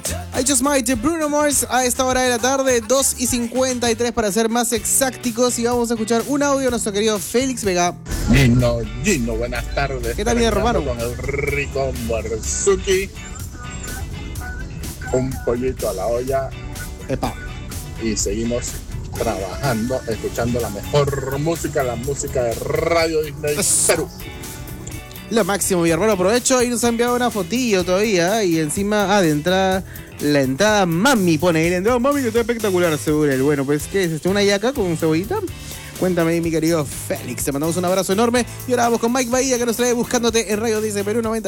I Just Might de Bruno Mars a esta hora de la tarde, 2:53 para ser más exactos. Y vamos a escuchar un audio de nuestro querido Félix Vega. Gino, buenas tardes. ¿Qué tal, mi hermano? Con el rico Marzuki, un pollito a la olla. Epa. Y seguimos trabajando, escuchando la mejor música, la música de Radio Disney Perú. Lo máximo, mi hermano, aprovecho y nos ha enviado una fotillo todavía. Y encima, de entrada, la entrada mami pone ahí. La entrada mami que está espectacular, seguro. Bueno, pues, ¿qué es? ¿Una yaca con cebollita? Cuéntame, mi querido Félix. Te mandamos un abrazo enorme. Y ahora vamos con Mike Bahía, que nos trae Buscándote en Radio Disney Perú 90.